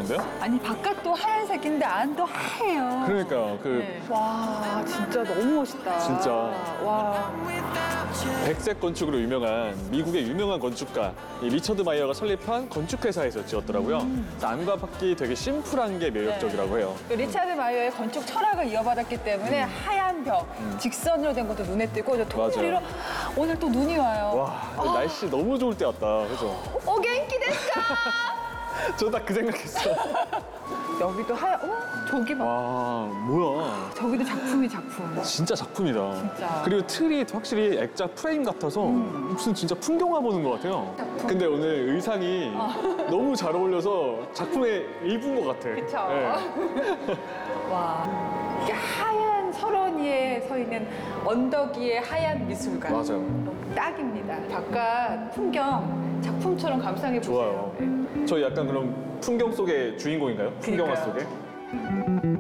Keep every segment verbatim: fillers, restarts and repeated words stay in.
보이는데요? 아니 바깥도 하얀색인데 안도 하얘요. 그러니까요. 그 네. 와 진짜 너무 멋있다. 진짜. 와. 백색 건축으로 유명한 미국의 유명한 건축가 이 리처드 마이어가 설립한 건축회사에서 지었더라고요. 음. 그래서 안과 밖이 되게 심플한 게 매력적이라고 해요. 그 리차드 마이어의 건축 철학을 이어받았기 때문에 하얀 벽, 직선으로 된 것도 눈에 띄고 저 통유리로 맞아요. 오늘 또 눈이 와요. 와, 날씨 너무 좋을 때 왔다. 그죠? 오 겐키 데스까? 저 딱 그 생각했어. 여기도 하얀. 어 저기 봐. 와, 뭐야. 저기도 작품이 작품. 진짜 작품이다. 진짜. 그리고 틀이 확실히 액자 프레임 같아서 무슨 진짜 풍경화 보는 것 같아요. 작품. 근데 오늘 의상이 너무 잘 어울려서 작품의 일부인 것 같아. 그쵸? 네. 와. 이게 하얀 설원위에 서 있는 언덕 위의 하얀 미술관. 맞아요. 너무 딱입니다. 바깥 풍경 작품처럼 감상해 보세요. 좋아요. 네. 저희 약간 그럼 풍경 속의 주인공인가요? 풍경화 그러니까요. 속에?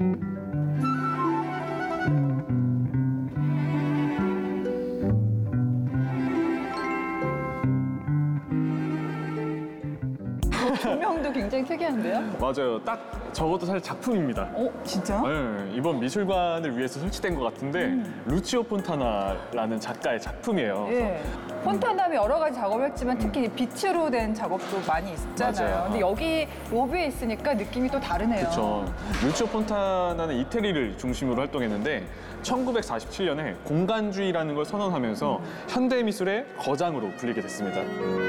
조명도 굉장히 특이한데요? 맞아요. 딱 저것도 사실 작품입니다. 어, 진짜요? 네, 이번 미술관을 위해서 설치된 것 같은데 루치오 폰타나라는 작가의 작품이에요. 예. 폰타나미 여러 가지 작업을 했지만 특히 빛으로 된 작업도 많이 있잖아요. 맞아요. 근데 여기 로비에 있으니까 느낌이 또 다르네요. 그렇죠. 루치오 폰타나는 이태리를 중심으로 활동했는데 천구백사십칠 년에 공간주의라는 걸 선언하면서 현대 미술의 거장으로 불리게 됐습니다.